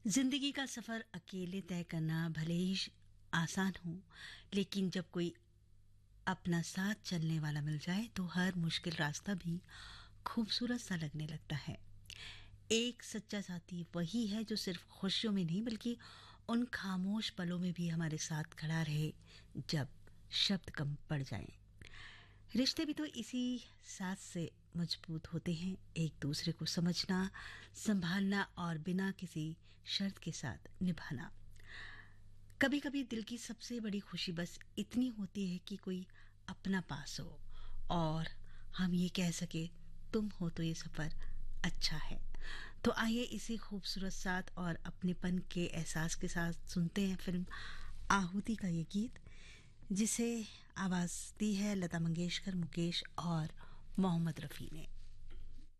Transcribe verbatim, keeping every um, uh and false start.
जिंदगी का सफर अकेले तय करना भले ही श- आसान हो, लेकिन जब कोई अपना साथ चलने वाला मिल जाए तो हर मुश्किल रास्ता भी खूबसूरत सा लगने लगता है। एक सच्चा साथी वही है जो सिर्फ खुशियों में नहीं बल्कि उन खामोश पलों में भी हमारे साथ खड़ा रहे जब शब्द कम पड़ जाएं। रिश्ते भी तो इसी साथ से मजबूत होते हैं, एक दूसरे को समझना, संभालना और बिना किसी शर्त के साथ निभाना। कभी कभी दिल की सबसे बड़ी खुशी बस इतनी होती है कि कोई अपना पास हो और हम ये कह सके, तुम हो तो ये सफर अच्छा है। तो आइए इसी खूबसूरत साथ और अपनेपन के एहसास के साथ सुनते हैं फिल्म आहुति का ये गीत, जिसे आवाज दी है लता मंगेशकर, मुकेश और मोहम्मद रफ़ी ने।